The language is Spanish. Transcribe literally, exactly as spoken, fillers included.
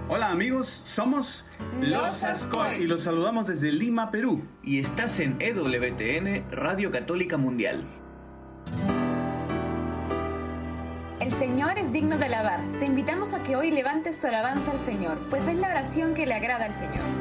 Hola amigos, somos Los Ascoy y los saludamos desde Lima, Perú. Y estás en E W T N, Radio Católica Mundial. El Señor es digno de alabar. Te invitamos a que hoy levantes tu alabanza al Señor, pues es la oración que le agrada al Señor.